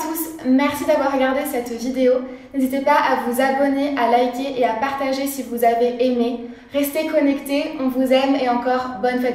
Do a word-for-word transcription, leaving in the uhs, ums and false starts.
tous, merci d'avoir regardé cette vidéo. N'hésitez pas à vous abonner, à liker et à partager si vous avez aimé. Restez connectés, on vous aime et encore bonne fête.